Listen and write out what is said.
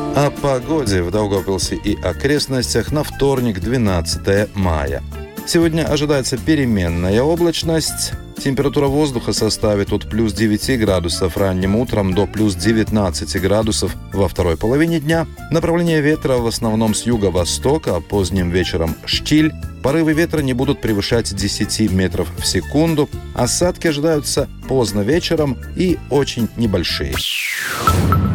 О погоде в Даугавпилсе и окрестностях на вторник, 12 мая. Сегодня ожидается переменная облачность. Температура воздуха составит от плюс 9 градусов ранним утром до плюс 19 градусов во второй половине дня. Направление ветра в основном с юго-востока, а поздним вечером штиль. Порывы ветра не будут превышать 10 метров в секунду. Осадки ожидаются поздно вечером и очень небольшие.